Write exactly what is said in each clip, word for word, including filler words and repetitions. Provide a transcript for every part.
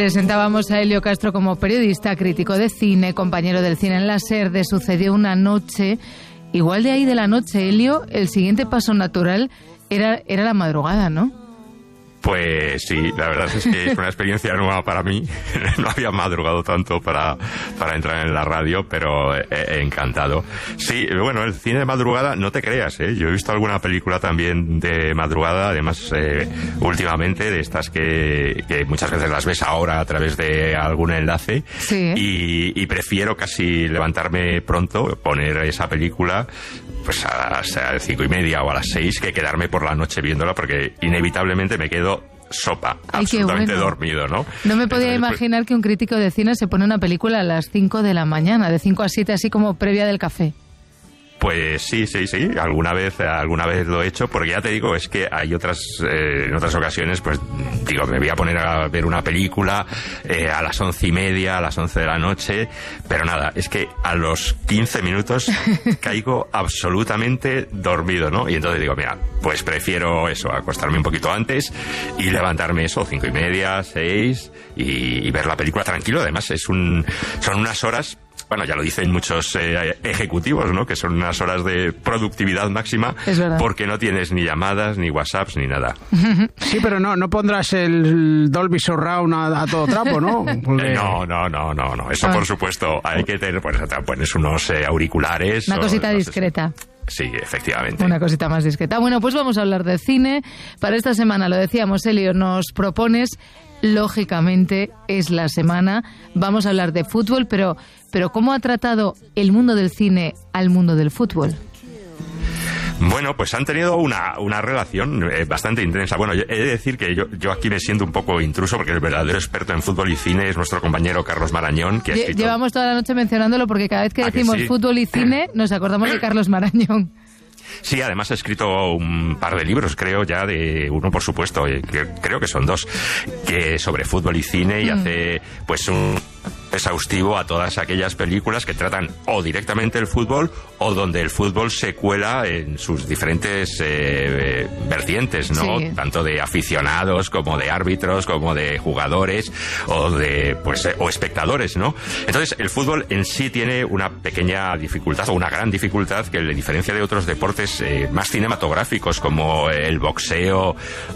Presentábamos a Elio Castro como periodista, crítico de cine, compañero del Cine en la SER de Sucedió una noche. Igual de ahí de la noche, Elio, el siguiente paso natural era, era la madrugada, ¿no? Pues sí, la verdad es que es una experiencia nueva para mí. No había madrugado tanto para, para entrar en la radio, pero eh, encantado. Sí, bueno, el cine de madrugada, no te creas, ¿eh? Yo he visto alguna película también de madrugada, además, eh, últimamente, de estas que, que muchas veces las ves ahora a través de algún enlace. Sí. Y, y prefiero casi levantarme pronto, poner esa película pues a las cinco y media o a las seis, que quedarme por la noche viéndola, porque inevitablemente me quedo sopa, Ay, absolutamente bueno. dormido, ¿no? No me podía Entonces, imaginar que un crítico de cine se pone una película a las cinco de la mañana, de cinco a siete, así como previa del café. Pues sí, sí, sí, alguna vez, alguna vez lo he hecho, porque ya te digo, es que hay otras, eh, en otras ocasiones, pues digo, me voy a poner a ver una película eh, a las once y media, a las once de la noche, pero nada, es que a los quince minutos caigo absolutamente dormido, ¿no? Y entonces digo, mira, pues prefiero eso, acostarme un poquito antes y levantarme eso, cinco y media, seis, y, y ver la película tranquilo. Además, es un, son unas horas. Bueno, ya lo dicen muchos eh, ejecutivos, ¿no? Que son unas horas de productividad máxima, es verdad, porque no tienes ni llamadas, ni WhatsApps, ni nada. Sí, pero no, no pondrás el Dolby Surround a, a todo trapo, ¿no? Porque... Eh, no, no, no, no, no. Eso, ah. por supuesto, hay que tener, pues, te pones unos eh, auriculares. Una o, cosita no sé discreta. Si... Sí, efectivamente. Una cosita más discreta. Bueno, pues vamos a hablar de cine. Para esta semana, lo decíamos, Elio, nos propones, lógicamente, es la semana. Vamos a hablar de fútbol, pero, pero ¿cómo ha tratado el mundo del cine al mundo del fútbol? Bueno, pues han tenido una, una relación eh, bastante intensa. Bueno, he de decir que yo, yo aquí me siento un poco intruso, porque el verdadero experto en fútbol y cine es nuestro compañero Carlos Marañón, que ha escrito... Llevamos toda la noche mencionándolo, porque cada vez que decimos sí? fútbol y cine nos acordamos de Carlos Marañón. Sí, además ha escrito un par de libros, creo ya, de uno por supuesto, eh, que, creo que son dos, que sobre fútbol y cine, y mm. hace pues un exhaustivo a todas aquellas películas que tratan o directamente el fútbol o donde el fútbol se cuela en sus diferentes eh, vertientes, ¿no? Sí. Tanto de aficionados como de árbitros, como de jugadores o de pues eh, o espectadores, ¿no? Entonces, el fútbol en sí tiene una pequeña dificultad o una gran dificultad que le diferencia de otros deportes eh, más cinematográficos, como el boxeo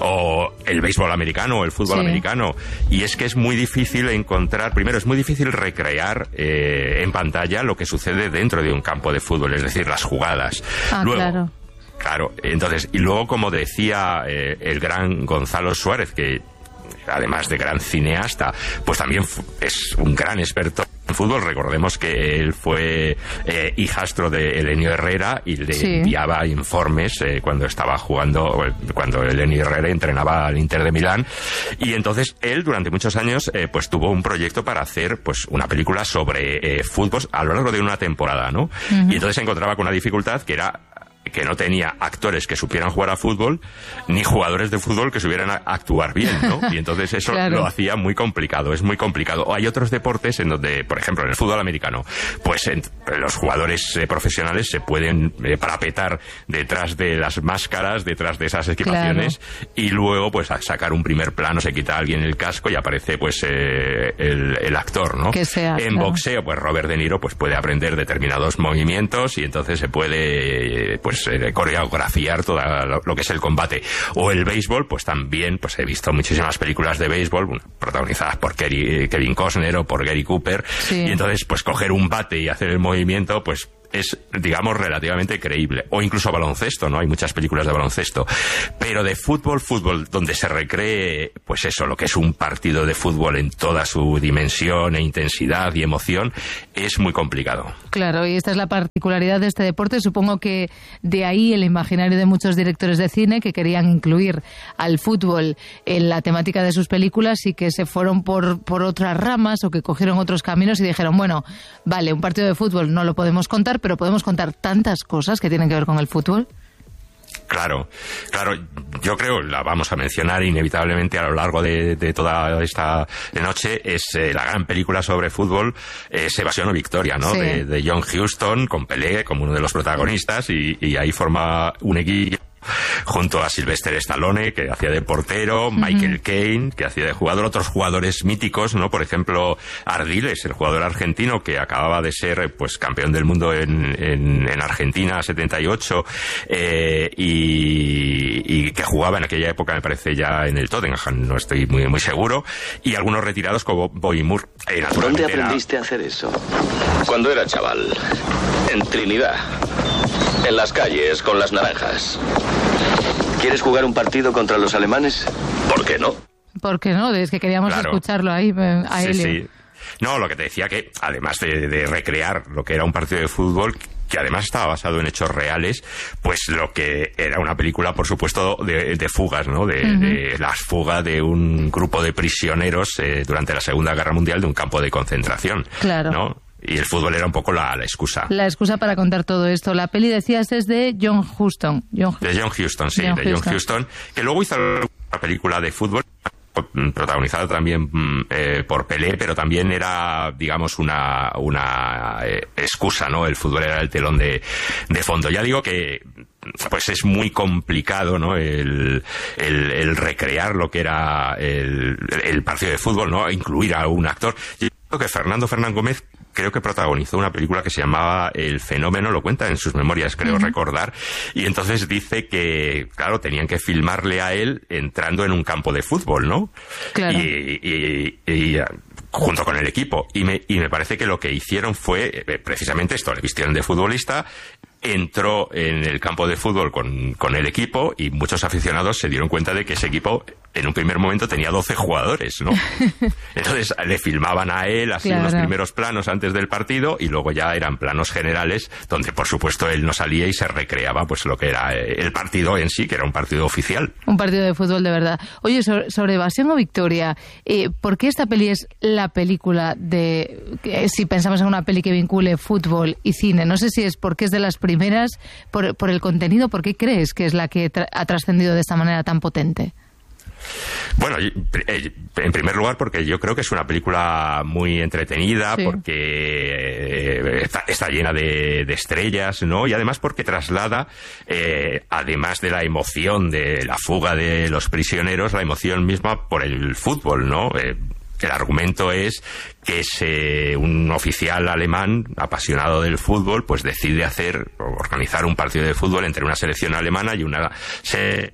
o el béisbol americano o el fútbol sí. americano, y es que es muy difícil encontrar, primero es muy difícil recrear eh, en pantalla lo que sucede dentro de un campo de fútbol, es decir, las jugadas. Ah, luego, claro. Claro, entonces, y luego, como decía eh, el gran Gonzalo Suárez, que además de gran cineasta, pues también es un gran experto en fútbol. Recordemos que él fue eh, hijastro de Elenio Herrera y le sí. enviaba informes eh, cuando estaba jugando, cuando Elenio Herrera entrenaba al Inter de Milán. Y entonces él durante muchos años eh, pues tuvo un proyecto para hacer pues una película sobre eh, fútbol a lo largo de una temporada, ¿no? Uh-huh. Y entonces se encontraba con una dificultad que era que no tenía actores que supieran jugar a fútbol, ni jugadores de fútbol que supieran a actuar bien, ¿no? Y entonces eso claro. lo hacía muy complicado, es muy complicado. O hay otros deportes en donde, por ejemplo, en el fútbol americano, pues en, los jugadores eh, profesionales se pueden eh, parapetar detrás de las máscaras, detrás de esas equipaciones, claro. y luego, pues, a sacar un primer plano, se quita a alguien el casco y aparece, pues, eh, el, el actor, ¿no? Que sea, en claro. boxeo, pues, Robert De Niro, pues, puede aprender determinados movimientos y entonces se puede, eh, pues, Eh, coreografiar todo lo, lo que es el combate. O el béisbol, pues también pues he visto muchísimas películas de béisbol protagonizadas por Kerry, Kevin Costner o por Gary Cooper, sí. y entonces pues coger un bate y hacer el movimiento pues es, digamos, relativamente creíble. O incluso baloncesto, ¿no? Hay muchas películas de baloncesto. Pero de fútbol, fútbol, donde se recree, pues eso, lo que es un partido de fútbol en toda su dimensión e intensidad y emoción, es muy complicado. Claro, y esta es la particularidad de este deporte. Supongo que de ahí el imaginario de muchos directores de cine que querían incluir al fútbol en la temática de sus películas y que se fueron por, por otras ramas o que cogieron otros caminos y dijeron, bueno, vale, un partido de fútbol no lo podemos contar, pero podemos contar tantas cosas que tienen que ver con el fútbol. Claro, claro, yo creo, la vamos a mencionar inevitablemente a lo largo de, de toda esta noche, es eh, la gran película sobre fútbol, es Evasión o Victoria, ¿no? Sí. De, de John Huston, con Pelé como uno de los protagonistas, y, y ahí forma un equipo junto a Sylvester Stallone, que hacía de portero, uh-huh. Michael Caine, que hacía de jugador, otros jugadores míticos, ¿no? Por ejemplo, Ardiles, el jugador argentino que acababa de ser pues campeón del mundo en, en, en Argentina setenta y ocho, eh, y, y que jugaba en aquella época, me parece, ya en el Tottenham, no estoy muy, muy seguro, y algunos retirados como Bobby Moore. Eh, ¿Dónde aprendiste era... a hacer eso? Cuando era chaval, en Trinidad, en las calles con las naranjas. ¿Quieres jugar un partido contra los alemanes? ¿Por qué no? ¿Por qué no? Es que queríamos claro. escucharlo ahí a sí, Helio. Sí. No, lo que te decía que, además de, de recrear lo que era un partido de fútbol, que además estaba basado en hechos reales, pues lo que era una película, por supuesto, de, de fugas, ¿no? De, uh-huh. de la fuga de un grupo de prisioneros eh, durante la Segunda Guerra Mundial de un campo de concentración. Claro. ¿No? Y el fútbol era un poco la, la excusa. La excusa para contar todo esto. La peli, decías, es de John Huston. John... De John Huston, sí, John de John Huston. Huston, que luego hizo una película de fútbol protagonizada también eh, por Pelé, pero también era, digamos, una una eh, excusa, ¿no? El fútbol era el telón de, de fondo. Ya digo que pues es muy complicado, ¿no? El, el, el recrear lo que era el, el partido de fútbol, ¿no? Incluir a un actor. Yo creo que Fernando Fernán Gómez creo que protagonizó una película que se llamaba El Fenómeno, lo cuenta en sus memorias, creo uh-huh. recordar, y entonces dice que, claro, tenían que filmarle a él entrando en un campo de fútbol, ¿no? Claro. Y, y, y, y junto con el equipo, y me, y me parece que lo que hicieron fue eh, precisamente esto, le vistieron de futbolista, entró en el campo de fútbol con, con el equipo y muchos aficionados se dieron cuenta de que ese equipo en un primer momento tenía doce jugadores, ¿no? Entonces le filmaban a él así claro. unos primeros planos antes del partido y luego ya eran planos generales donde por supuesto él no salía y se recreaba pues lo que era el partido en sí, que era un partido oficial. Un partido de fútbol de verdad. Oye, sobre, sobre Evasión o Victoria, eh, ¿por qué esta peli es la película de... Eh, si pensamos en una peli que vincule fútbol y cine, no sé si es porque es de las primeras, por, por el contenido, ¿por qué crees que es la que tra- ha trascendido de esta manera tan potente? Bueno, en primer lugar porque yo creo que es una película muy entretenida, sí. porque está, está llena de, de estrellas, ¿no? Y además porque traslada, eh, además de la emoción de la fuga de los prisioneros, la emoción misma por el fútbol, ¿no? Eh, El argumento es que se, un oficial alemán apasionado del fútbol pues decide hacer, organizar un partido de fútbol entre una selección alemana y una... Se,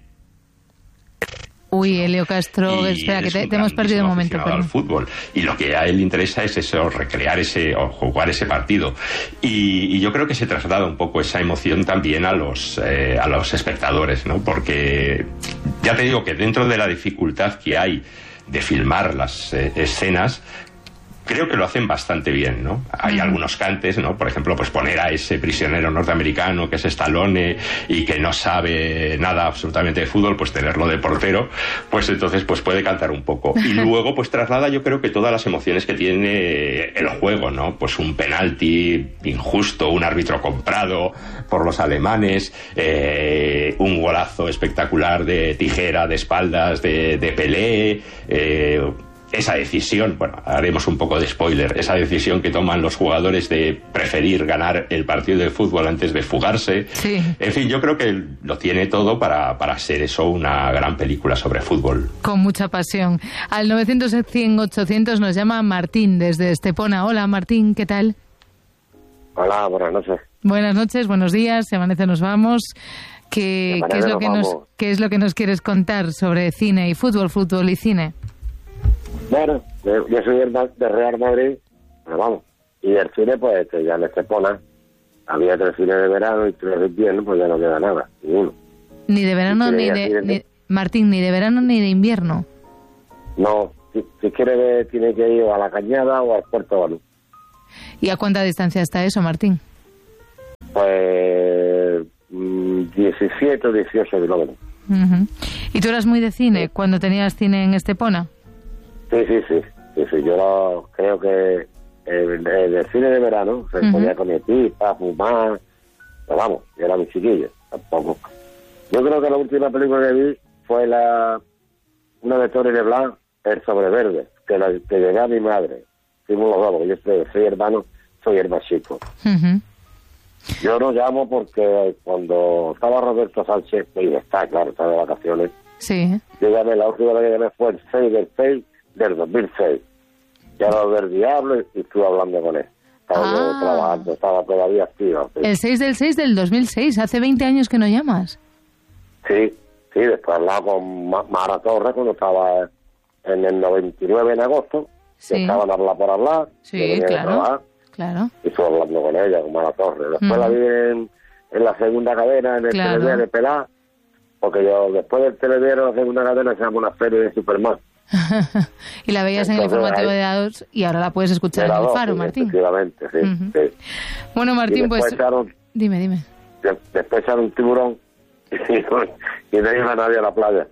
Uy, Helio Castro, espera, que te, te hemos perdido un momento. Al fútbol. Y lo que a él le interesa es eso, recrear ese, o jugar ese partido. Y, y yo creo que se traslada un poco esa emoción también a los, eh, a los espectadores, ¿no? Porque ya te digo que dentro de la dificultad que hay de filmar las eh, escenas, creo que lo hacen bastante bien, ¿no? Hay uh-huh. algunos cantes, ¿no? Por ejemplo, pues poner a ese prisionero norteamericano que es Stallone y que no sabe nada absolutamente de fútbol, pues tenerlo de portero, pues entonces pues puede cantar un poco. Y luego pues traslada yo creo que todas las emociones que tiene el juego, ¿no? Pues un penalti injusto, un árbitro comprado por los alemanes, eh, un golazo espectacular de tijera, de espaldas, de, de Pelé, eh, esa decisión, bueno, haremos un poco de spoiler, esa decisión que toman los jugadores de preferir ganar el partido de fútbol antes de fugarse. Sí. En fin, yo creo que lo tiene todo para, para ser eso una gran película sobre fútbol. Con mucha pasión. Al novecientos, cien, ochocientos nos llama Martín desde Estepona. Hola Martín, ¿qué tal? Hola, buenas noches. Buenas noches, buenos días, se amanece, nos vamos. ¿Qué, ¿qué, es lo que nos, ¿Qué es lo que nos quieres contar sobre cine y fútbol, fútbol y cine? Bueno, yo soy de Real Madrid, pero vamos, y el cine pues que ya en Estepona había tres cines de verano y tres de invierno, pues ya no queda nada, ninguno. Ni de verano ni de... Ni, Martín, ni de verano ni de invierno. No, si, si quiere ver, tiene que ir a La Cañada o al Puerto Banú. ¿Y a cuánta distancia está eso, Martín? Pues diecisiete o dieciocho kilómetros. Uh-huh. ¿Y tú eras muy de cine cuando tenías cine en Estepona? Sí, sí, sí, sí, sí. Yo lo, creo que el, el, el cine de verano se uh-huh. podía comer pipa, fumar, pero vamos, yo era muy chiquillo, tampoco. Yo creo que la última película que vi fue la una de Tony Leblanc, El Sobreverde, que, la, que llegué a mi madre. Fuimos los dos, porque yo soy, soy hermano, soy el más chico. Uh-huh. Yo no llamo porque cuando estaba Roberto Sánchez, y está, claro, está de vacaciones, sí. Yo llamé, la última vez que llamé fue el seis del seis del dos mil seis. Ya era del diablo y estuve hablando con él. Estaba Ah. yo trabajando, estaba todavía activo. Sí. El seis del seis del dos mil seis, hace veinte años que no llamas. sí, sí, después hablaba con Ma- Mara Torres cuando estaba en el noventa y nueve en agosto. Sí. Que estaban a hablar por hablar. Sí, yo venía de claro. trabajar, Claro. y estuve hablando con ella, con Mara Torres. Después Mm. la vi en, en la segunda cadena, en el Claro. Telediario de Pelá, porque yo después del Telediario, en la segunda cadena, se llama una serie de Superman. Y la veías en el Entonces, informativo ahí- de dados y ahora la puedes escuchar Era en el dos, Faro, sí, Martín. Efectivamente, sí, Ujú. sí. Bueno, Y Martín, después pues echaron, dime, dime. de- después echaron un tiburón y, y no iba nadie a la playa.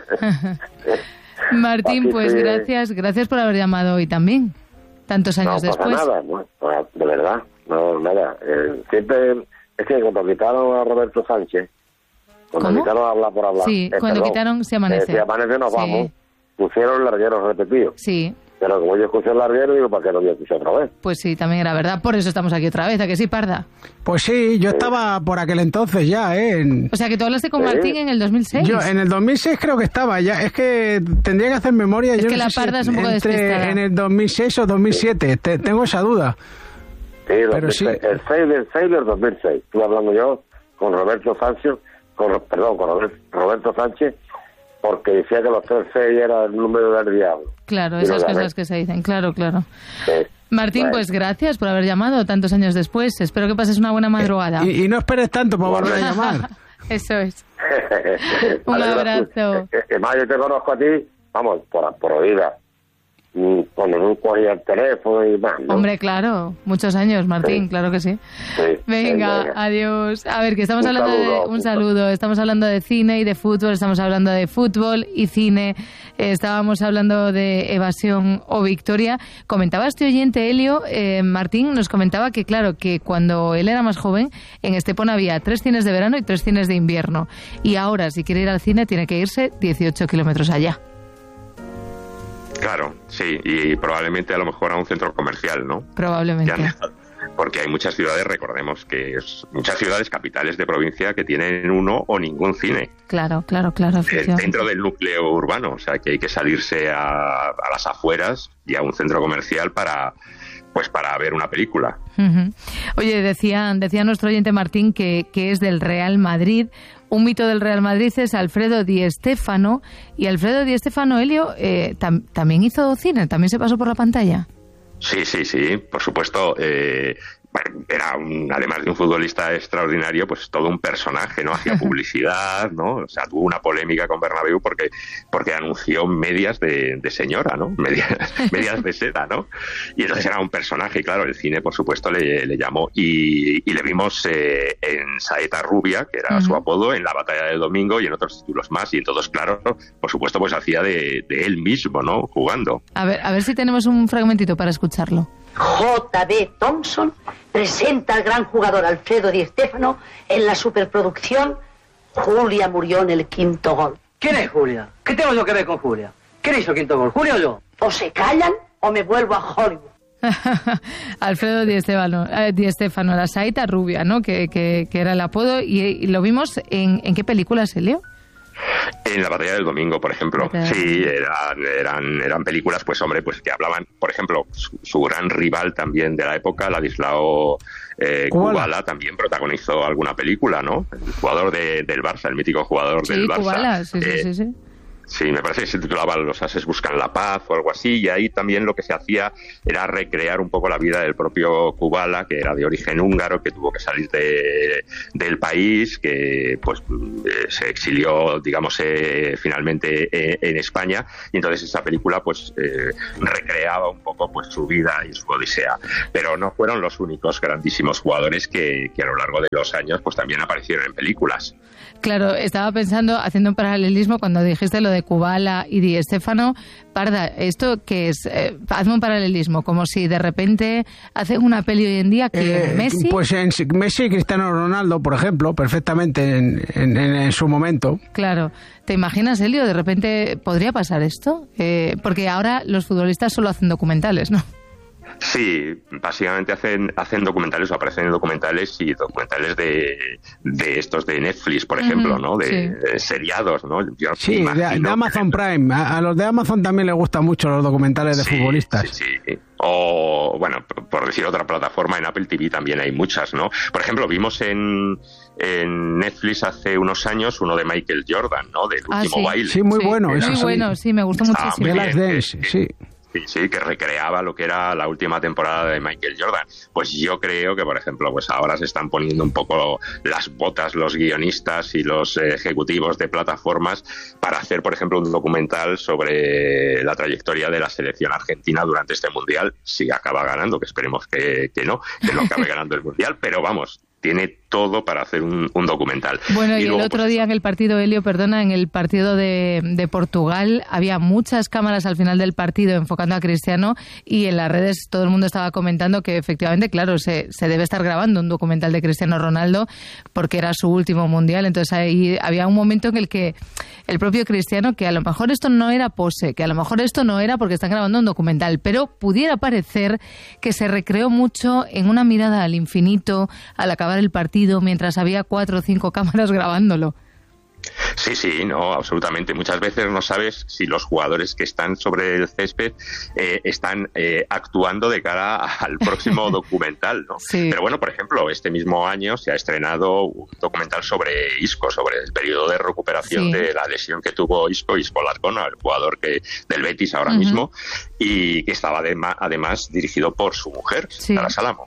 Martín, Así pues que- gracias, gracias por haber llamado hoy también, tantos No años pasa después. nada, no, no, de verdad, no, nada. Eh, siempre, es que cuando quitaron a Roberto Sánchez, cuando ¿Cómo? quitaron a hablar por hablar. Sí, eh, cuando perdón, quitaron Se Amanece. eh, Si amanece nos Sí. vamos, pusieron el larguero repetido. Sí, Pero como yo escuché el larguero, digo, ¿para qué no lo escuché otra vez? pues sí, también era verdad. Por eso estamos aquí otra vez, ¿a que sí, Parda? Pues sí, yo estaba por aquel entonces ya, ¿eh? En- O sea, que tú hablaste con Sí. Martín en el dos mil seis. Yo en el dos mil seis creo que estaba ya. Es que tendría que hacer memoria. Es yo que no la sé si parda es un poco entre despistada. en el dos mil seis o dos mil siete. Te- tengo esa duda. Sí, Pero dos mil seis, sí. el seis del seis del dos mil seis. Estuve hablando yo con Roberto Sánchez, con, perdón, con Robert- Roberto Sánchez, porque decía que los tres seis era el número del diablo. Claro, Y lo esas llamé. cosas que se dicen, claro, claro. Sí. Martín, Bueno. pues gracias por haber llamado tantos años después. Espero que pases una buena madrugada. Y, y no esperes tanto para volver a llamar. Eso es. Un Vale, abrazo. gracias. Es que más yo te conozco a ti, vamos, por, por oída. Mm, Cuando tú cogías el teléfono y más, ¿no? Hombre, claro, muchos años, Martín, Sí. claro que sí. Sí, Venga, venga. adiós. A ver, que estamos Un hablando de saludo, un un saludo, estamos hablando de cine y de fútbol, estamos hablando de fútbol y cine, eh, estábamos hablando de Evasión o Victoria. Comentaba este oyente, Helio, eh, Martín nos comentaba que, claro, que cuando él era más joven, en Estepona había tres cines de verano y tres cines de invierno. Y ahora, si quiere ir al cine, tiene que irse dieciocho kilómetros allá. Claro, sí, y probablemente a lo mejor a un centro comercial, ¿no? Probablemente. Ya no, porque hay muchas ciudades, recordemos que es muchas ciudades capitales de provincia que tienen uno o ningún cine Claro, claro, claro. eh, efectivamente. dentro del núcleo urbano, o sea que hay que salirse a, a las afueras y a un centro comercial para pues para ver una película. Ujú. Oye, decía, decía nuestro oyente Martín que, que es del Real Madrid. Un mito del Real Madrid es Alfredo Di Stéfano. Y Alfredo Di Stéfano, Helio, eh, tam- también hizo cine, también se pasó por la pantalla. Sí, sí, sí, por supuesto. Eh, bueno, era un, además de un futbolista extraordinario, pues todo un personaje, ¿no? Hacía publicidad, ¿no? O sea, tuvo una polémica con Bernabéu porque porque anunció medias de, de señora, ¿no? Medias, medias de seda, ¿no? Y entonces era un personaje, y claro, el cine, por supuesto, le, le llamó. Y, y le vimos eh, en Saeta Rubia, que era Ujú. su apodo, en La Batalla del Domingo y en otros títulos más. Y entonces, claro, por supuesto, pues hacía de, de él mismo, ¿no? Jugando. A ver, a ver si tenemos un fragmentito para escucharlo. J B. Thompson presenta al gran jugador Alfredo Di Stéfano en la superproducción Julia murió en el quinto gol. ¿Quién es Julia? ¿Qué tengo yo que ver con Julia? ¿Quién hizo el quinto gol? ¿Julia o yo? O se callan o me vuelvo a Hollywood. Alfredo Di Stéfano, eh, Di Stéfano, la Saeta Rubia, ¿no? Que, que, que era el apodo. ¿Y, y lo vimos en, en qué película se Leo? En La Batalla del Domingo, por ejemplo. Batalla del Sí, eran, eran, eran películas, pues hombre, pues que hablaban, por ejemplo, su, su gran rival también de la época, Ladislao eh, Kubala. Kubala, también protagonizó alguna película, ¿no? El jugador de, del Barça, el mítico jugador Sí, del Barça. Kubala, sí, sí, Eh, sí, sí. Sí, me parece que se titulaba Los ases buscan la paz o algo así, y ahí también lo que se hacía era recrear un poco la vida del propio Kubala, que era de origen húngaro, que tuvo que salir de, del país, que pues eh, se exilió, digamos, eh, finalmente eh, en España, y entonces esa película pues eh, recreaba un poco pues su vida y su odisea. Pero no fueron los únicos grandísimos jugadores que, que a lo largo de los años pues también aparecieron en películas. Claro, estaba pensando, haciendo un paralelismo cuando dijiste lo de Kubala y Di Stéfano. Parda, ¿esto qué es? Eh, hazme un paralelismo, como si de repente hacen una peli hoy en día que Eh, Messi... Pues en Messi y Cristiano Ronaldo, por ejemplo, perfectamente en, en, en su momento. Claro. ¿Te imaginas, Helio? De repente, ¿podría pasar esto? Eh, porque ahora los futbolistas solo hacen documentales, ¿no? Sí, básicamente hacen hacen documentales o aparecen en documentales y documentales de, de estos de Netflix, por ejemplo, uh-huh, ¿no? De, sí. de seriados, ¿no? Yo sí, de, de Amazon que... Prime. A, a los de Amazon también les gustan mucho los documentales de sí, futbolistas. Sí, sí. O, bueno, por decir otra plataforma, en Apple T V también hay muchas, ¿no? Por ejemplo, vimos en, en Netflix hace unos años uno de Michael Jordan, ¿no? Del ah, último sí. baile. Sí, muy bueno. Sí, eso muy sí. bueno, sí, me gustó Estaba muchísimo. muy De las bien, Dance, que, sí. Sí, sí, que recreaba lo que era la última temporada de Michael Jordan. Pues yo creo que, por ejemplo, pues ahora se están poniendo un poco las botas los guionistas y los ejecutivos de plataformas para hacer, por ejemplo, un documental sobre la trayectoria de la selección argentina durante este Mundial, si acaba ganando, que esperemos que, que no, que no acabe ganando el Mundial, pero vamos, tiene todo para hacer un, un documental. Bueno, y, y luego, el otro pues, día en el partido, Elio, perdona, en el partido de, de Portugal, había muchas cámaras al final del partido enfocando a Cristiano y en las redes todo el mundo estaba comentando que efectivamente, claro, se, se debe estar grabando un documental de Cristiano Ronaldo porque era su último mundial. Entonces ahí había un momento en el que el propio Cristiano, que a lo mejor esto no era pose, que a lo mejor esto no era porque están grabando un documental, pero pudiera parecer que se recreó mucho en una mirada al infinito al acabar el partido mientras había cuatro o cinco cámaras grabándolo. Sí, sí, no, absolutamente. Muchas veces no sabes si los jugadores que están sobre el césped eh, están eh, actuando de cara al próximo documental, ¿no? Sí. Pero bueno, por ejemplo, este mismo año se ha estrenado un documental sobre Isco, sobre el periodo de recuperación sí. de la lesión que tuvo Isco, Isco Larcona, el jugador que del Betis ahora uh-huh. mismo, y que estaba adema, además dirigido por su mujer, sí. Sara Salamo.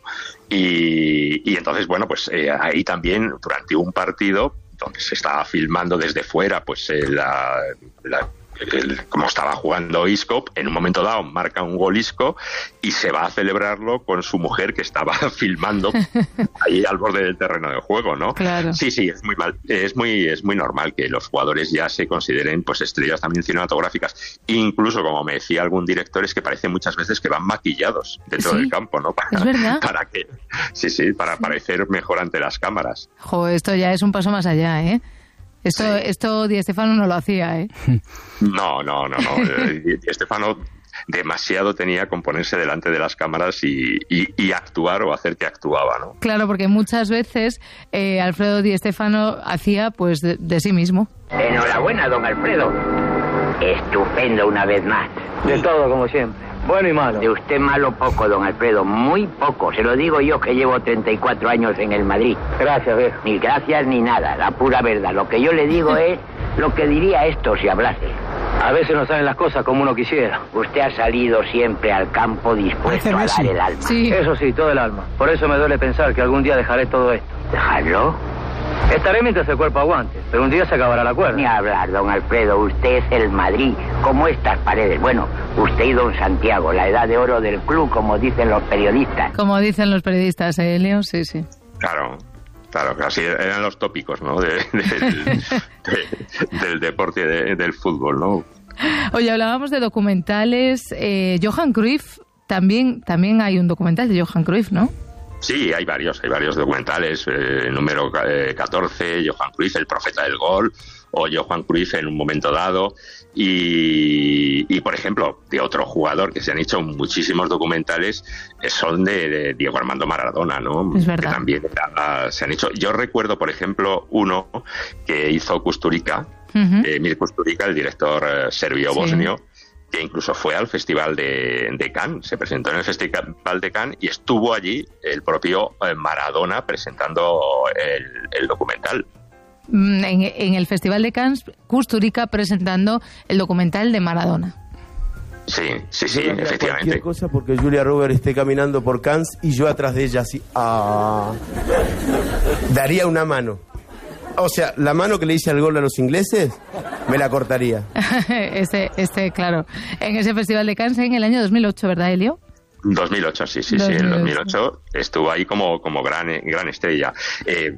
Y, y entonces, bueno, pues eh, ahí también, durante un partido donde se estaba filmando desde fuera, pues eh, la, la el, como estaba jugando Isco, en un momento dado marca un gol Isco y se va a celebrarlo con su mujer que estaba filmando ahí al borde del terreno de juego, ¿no? Claro. Sí, sí, es muy mal, es muy, es muy normal que los jugadores ya se consideren pues estrellas también cinematográficas. Incluso, como me decía algún director, es que parece muchas veces que van maquillados dentro sí, del campo, ¿no? Para, es verdad. Para que, sí, sí, para sí. parecer mejor ante las cámaras. Jo, esto ya es un paso más allá, ¿eh? Esto, sí. esto Di Stéfano no lo hacía, ¿eh? No, no, no, no. Di Stéfano demasiado tenía con ponerse delante de las cámaras y, y, y actuar o hacer que actuaba, ¿no? Claro, porque muchas veces eh, Alfredo Di Stéfano hacía pues de, de sí mismo. Enhorabuena, don Alfredo. Estupendo una vez más. De todo, como siempre. Bueno y malo. De usted malo poco, don Alfredo, muy poco. Se lo digo yo que llevo treinta y cuatro años en el Madrid. Gracias, viejo. Ni gracias ni nada, la pura verdad. Lo que yo le digo es lo que diría esto si hablase. A veces no salen las cosas como uno quisiera. Usted ha salido siempre al campo dispuesto a dar el alma. Sí. Eso sí, todo el alma. Por eso me duele pensar que algún día dejaré todo esto. ¿Dejarlo? Estaré mientras el cuerpo aguante, pero un día se acabará la cuerda. Ni hablar, don Alfredo, usted es el Madrid, como estas paredes. Bueno, usted y don Santiago, la edad de oro del club, como dicen los periodistas. Como dicen los periodistas, ¿eh, Leo? Sí, sí. Claro, claro, así eran los tópicos, ¿no? De, de, del, de, del deporte, de, del fútbol, ¿no? Oye, hablábamos de documentales. Eh, Johan Cruyff, también, también hay un documental de Johan Cruyff, ¿no? Sí, hay varios, hay varios documentales. Eh, número eh, catorce, Johan Cruyff, el profeta del gol, o Johan Cruyff en un momento dado. Y, y por ejemplo, de otro jugador que se han hecho muchísimos documentales eh, son de, de Diego Armando Maradona, ¿no? Es verdad. Que también era, se han hecho. Yo recuerdo, por ejemplo, uno que hizo Kusturica, uh-huh. eh, Mir Kusturica, el director eh, serbio-bosnio. Sí. Que incluso fue al Festival de, de Cannes, se presentó en el Festival de Cannes y estuvo allí el propio Maradona presentando el, el documental. En, en el Festival de Cannes, Kusturica presentando el documental de Maradona. Sí, sí, sí, efectivamente. Cualquier cosa porque Julia Roberts esté caminando por Cannes y yo atrás de ella así. Ah, daría una mano. O sea, la mano que le hice al gol a los ingleses, me la cortaría. este, este, claro. En ese Festival de Cannes en el año dos mil ocho, ¿verdad, Elio? dos mil ocho, sí, sí, sí. En dos mil ocho estuvo ahí como, como gran, gran estrella. Eh,